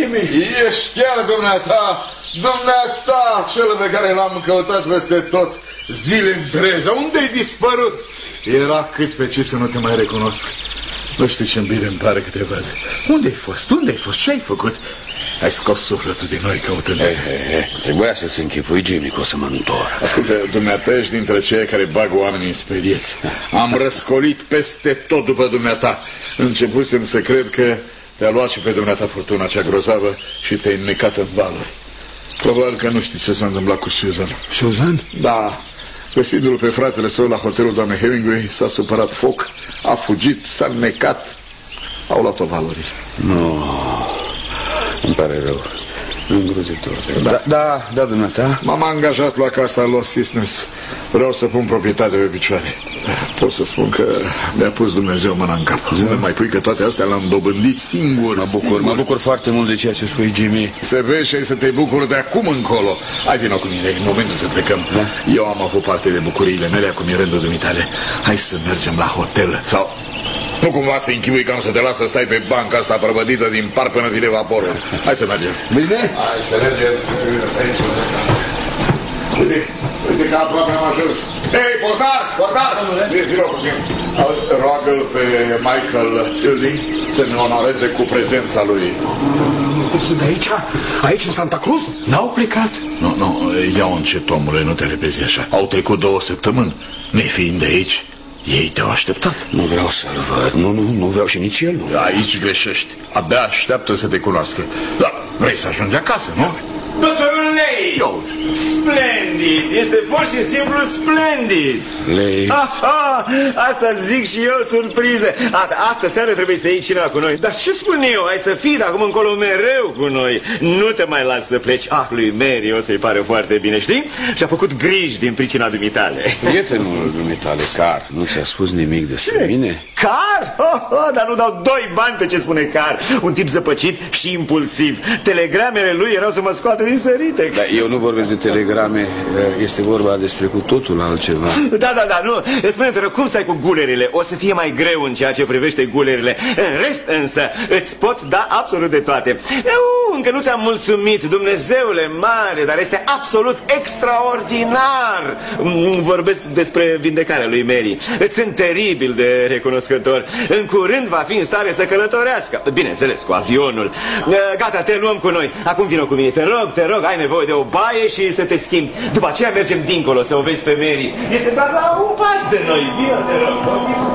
Jimmy? Ești chiar dumneata, cel pe care l-am căutat peste tot zile întregi. Unde-ai dispărut? Era cât pe ce să nu te mai recunosc. Nu știu ce-mi bine îmi pare că te văd. Unde-ai fost? Unde-ai fost? Ce ai făcut? Ai scos sufletul din noi căutându-te. Trebuia să-ți închipui, Jimmy, că o să mă întorc. Ascultă, dumneata ești dintre cei care bag oamenii în sperieți. Am răscolit peste tot după dumneata. Începusem să cred că te-a luat și pe dumneata furtuna cea grozavă și te-ai înnecat în valuri. Probabil că nu știi ce s-a întâmplat cu Susan. Susan? Da. Găsindu-l pe fratele său la hotelul doamnei Hemingway, s-a supărat foc, a fugit, s-a înnecat. Au luat-o valurile. Nu, îmi pare rău. Îngrozitor. Da, dumneata. M-am angajat la casa Los Cisnes. Vreau să pun proprietatea pe picioare. Pot să spun că mi-a pus Dumnezeu mâna în cap. Nu mai pui că toate astea le-am dobândit singur. Mă bucur foarte mult de ceea ce spui, Jimmy. Să vezi și să te bucuri de acum încolo. Hai, vină cu mine, în momentul să plecăm. Da? Eu am avut parte de bucuriile mele, acum e rândul dumitale. Hai să mergem la hotel. Sau nu cumva să închipui că am să te las să stai pe banca asta prăvădită din parc până vine vaporul. Hai să mergem. Bine? Hai să mergem. Uite că aproape am ajuns. Hei, portar! Vino puțin. Roagă-l pe Michael Fielding să ne onoreze cu prezența lui. Sunt aici? Aici în Santa Cruz? N-au plecat? Nu, ia-o încet, omule, nu te repezi așa. Au trecut 2 săptămâni. Nefiind de aici, ei te-au așteptat. Nu vreau să-l văd. Nu vreau și nici el nu. Aici greșești. Abia așteaptă să te cunoască. Dar vrei să ajungi acasă, nu? Doctorul Lei! Splendid! Este pur și simplu splendid! Lei... Asta zic și eu, surpriză! Astă seară trebuie să iei cineva cu noi. Dar ce spun eu? Hai să fii de acum încolo mereu cu noi. Nu te mai las să pleci. Lui Mary o să-i pare foarte bine, știi? Și-a făcut griji din pricina dumitale. Prietenul dumitale, Car, nu ți-a spus nimic despre mine? Car? Dar nu dau 2 bani pe ce spune Car. Un tip zăpăcit și impulsiv. Telegramele lui erau să mă scoată din sărite. Dar eu nu vorbesc de telegrame. Este vorba despre cu totul altceva. Da, nu. Spune-te, cum stai cu gulerile? O să fie mai greu în ceea ce privește gulerile. În rest însă îți pot da absolut de toate. Încă nu ți-am mulțumit, Dumnezeule mare, dar este absolut extraordinar. Vorbesc despre vindecarea lui Mary. Îți sunt teribil de recunoscător. În curând va fi în stare să călătorească. Bineînțeles, cu avionul. Gata, te luăm cu noi. Acum vină cu mine, te rog, ai nevoie de o baie și să te schimbi. După aceea mergem dincolo să o vezi pe Mary. Este doar la un pas de noi. Vină, te rog.